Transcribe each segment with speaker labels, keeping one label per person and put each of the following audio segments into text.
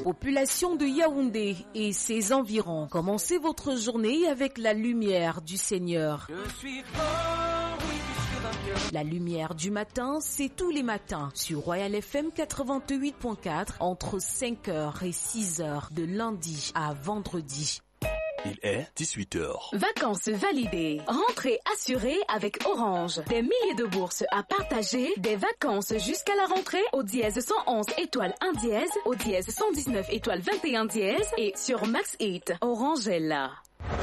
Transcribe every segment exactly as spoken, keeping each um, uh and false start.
Speaker 1: Population de Yaoundé et ses environs, commencez votre journée avec la lumière du Seigneur.
Speaker 2: Je suis fort, oui, puisque vainqueur.
Speaker 1: La lumière du matin, c'est tous les matins sur Royal F M quatre-vingt-huit point quatre entre cinq heures et six heures de lundi à vendredi.
Speaker 3: Il est dix-huit heures.
Speaker 4: Vacances validées. Rentrée assurée avec Orange. Des milliers de bourses à partager. Des vacances jusqu'à la rentrée au dièse cent onze étoile un dièse, au dièse cent dix-neuf étoile vingt et un dièse et sur Max huit. Orange est là.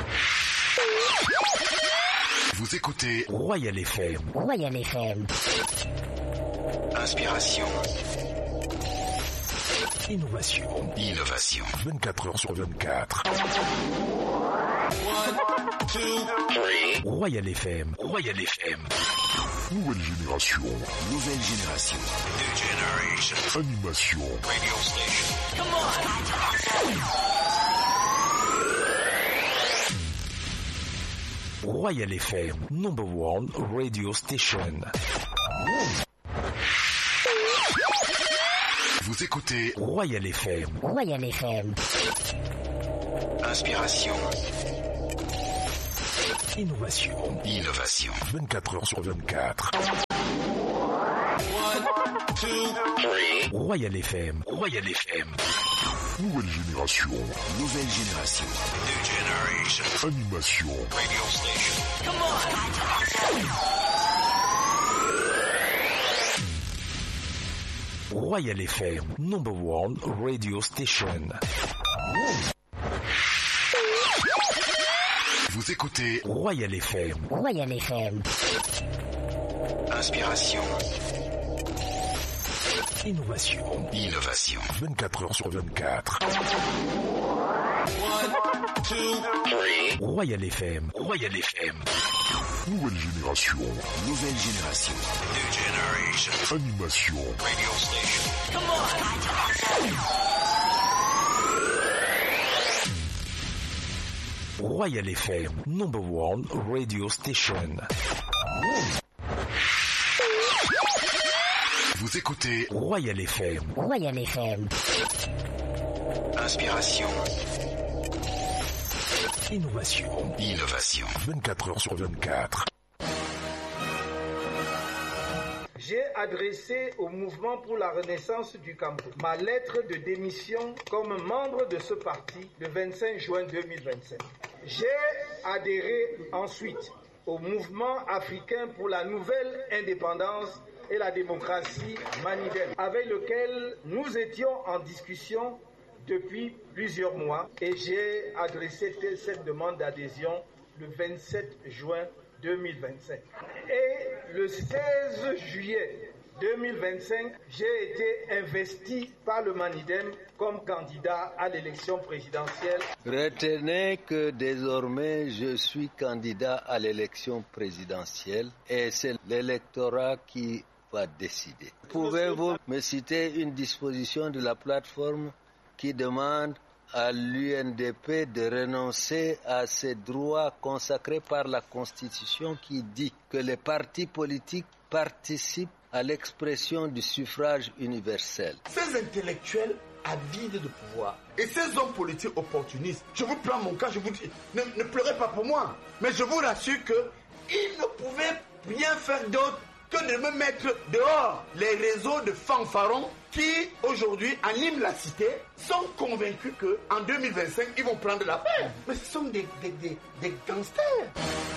Speaker 5: Vous écoutez
Speaker 6: Royal F M.
Speaker 7: Royal F M.
Speaker 5: Inspiration.
Speaker 6: Innovation.
Speaker 5: Innovation.
Speaker 6: vingt-quatre heures sur vingt-quatre.
Speaker 5: One, two, three.
Speaker 6: Royal F M. Royal F M.
Speaker 5: Nouvelle génération. Nouvelle génération. New generation.
Speaker 6: Animation.
Speaker 5: Radio station.
Speaker 2: Come
Speaker 6: on. Royal F M. Number one radio station.
Speaker 5: Vous écoutez
Speaker 6: Royal F M.
Speaker 7: Royal F M.
Speaker 5: Inspiration.
Speaker 6: Innovation.
Speaker 5: Innovation.
Speaker 6: vingt-quatre heures sur vingt-quatre.
Speaker 5: One, two, three.
Speaker 6: Royal F M. Royal F M.
Speaker 5: Nouvelle génération. Nouvelle génération. New generation.
Speaker 6: Animation.
Speaker 5: Radio station.
Speaker 2: Come
Speaker 6: on. Royal F M. Number one radio station.
Speaker 5: Vous écoutez
Speaker 6: Royal F M.
Speaker 7: Royal F M.
Speaker 5: Inspiration.
Speaker 6: Innovation.
Speaker 5: Innovation.
Speaker 6: vingt-quatre heures sur vingt-quatre.
Speaker 5: One, two, three.
Speaker 6: Royal F M. Royal F M.
Speaker 5: Nouvelle génération. Nouvelle génération. New generation.
Speaker 6: Animation.
Speaker 5: Radio station.
Speaker 2: Come
Speaker 6: on. Royal F M. Number one radio station.
Speaker 5: Vous écoutez
Speaker 6: Royal F M.
Speaker 7: Royal F M.
Speaker 5: Inspiration.
Speaker 6: Innovation.
Speaker 5: Innovation.
Speaker 6: vingt-quatre heures sur vingt-quatre.
Speaker 8: J'ai adressé au mouvement pour la renaissance du Cameroun ma lettre de démission comme membre de ce parti le vingt-cinq juin deux mille vingt-cinq. J'ai adhéré ensuite au mouvement africain pour la nouvelle indépendance et la démocratie Manidem, avec lequel nous étions en discussion depuis plusieurs mois, et j'ai adressé cette demande d'adhésion le vingt-sept juin deux mille vingt-cinq. Et le seize juillet deux mille vingt-cinq, j'ai été investi par le Manidem comme candidat à l'élection présidentielle.
Speaker 9: Retenez que désormais je suis candidat à l'élection présidentielle et c'est l'électorat qui va décider. Pouvez-vous me citer une disposition de la plateforme qui demande à l'U N D P de renoncer à ses droits consacrés par la Constitution qui dit que les partis politiques participent à l'expression du suffrage universel?
Speaker 10: Ces intellectuels avides de pouvoir et ces hommes politiques opportunistes, je vous prends mon cas, je vous dis, ne, ne pleurez pas pour moi, mais je vous rassure qu'ils ne pouvaient rien faire d'autre que de me mettre dehors. Les réseaux de fanfarons qui aujourd'hui animent la cité sont convaincus qu'en deux mille vingt-cinq, ils vont prendre la paix. Mais ce sont des, des, des, des gangsters.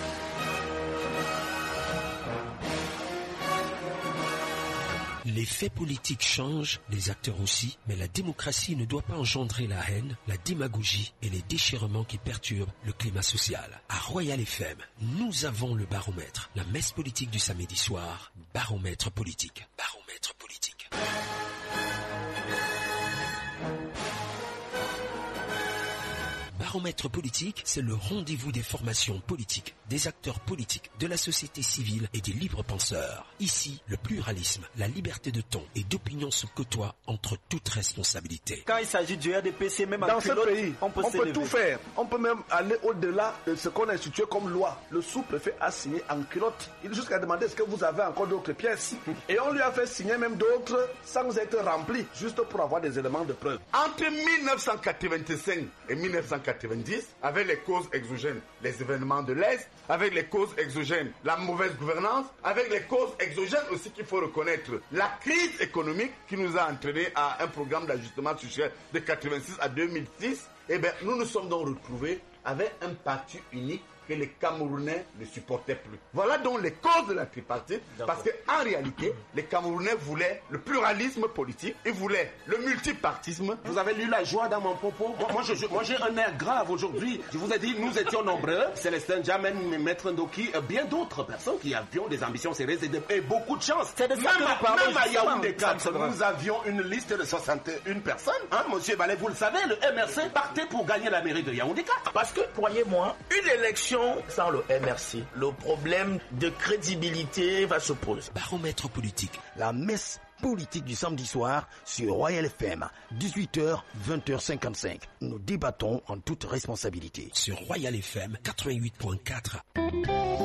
Speaker 11: Les faits politiques changent, les acteurs aussi, mais la démocratie ne doit pas engendrer la haine, la démagogie et les déchirements qui perturbent le climat social. À Royal F M, nous avons le baromètre, la messe politique du samedi soir, baromètre politique, baromètre politique. Baromètre politique, c'est le rendez-vous des formations politiques, des acteurs politiques, de la société civile et des libres penseurs. Ici, le pluralisme, la liberté de ton et d'opinion se côtoient entre toute responsabilité.
Speaker 12: Quand il s'agit du R D P C, même
Speaker 13: dans
Speaker 12: en
Speaker 13: ce
Speaker 12: culotte,
Speaker 13: pays,
Speaker 12: on peut,
Speaker 13: on peut tout faire. On peut même aller au-delà de ce qu'on a institué comme loi. Le sous-préfet a signé en culotte. Il a jusqu'à demander est-ce que vous avez encore d'autres pièces. Et on lui a fait signer même d'autres sans être remplis, juste pour avoir des éléments de preuve.
Speaker 10: Entre mille neuf cent quatre-vingt-cinq et mille neuf cent quatre-vingt-dix, avec les causes exogènes, les événements de l'Est, avec les causes exogènes, la mauvaise gouvernance, avec les causes exogènes aussi qu'il faut reconnaître, la crise économique qui nous a entraîné à un programme d'ajustement social de quatre-vingt-six à deux mille six, eh bien, nous nous sommes donc retrouvés avec un parti unique que les Camerounais ne supportaient plus. Voilà donc les causes de la tripartite, parce qu'en réalité, les Camerounais voulaient le pluralisme politique, ils voulaient le multipartisme.
Speaker 14: Vous avez lu la joie dans mon propos. Moi, je, je, moi j'ai un air grave aujourd'hui. Je vous ai dit, nous étions nombreux, Célestin Jamen, Maître Ndoki, bien d'autres personnes qui avions des ambitions sérieuses et, de, et beaucoup de chance.
Speaker 12: C'est de
Speaker 14: même,
Speaker 12: ça que nous parlons,
Speaker 14: même à Yaoundé quatre,
Speaker 12: nous
Speaker 14: nous avions une liste de soixante et une personnes. Hein, monsieur Ballet, vous le savez, le M R C partait pour gagner la mairie de Yaoundé quatre.
Speaker 12: Parce que, croyez-moi, une élection sans le M R C, le problème de crédibilité va se poser.
Speaker 11: Baromètre politique.
Speaker 15: La messe politique du samedi soir sur Royal F M, dix-huit heures, vingt heures cinquante-cinq. Nous débattons en toute responsabilité.
Speaker 11: Sur Royal F M quatre-vingt-huit point quatre.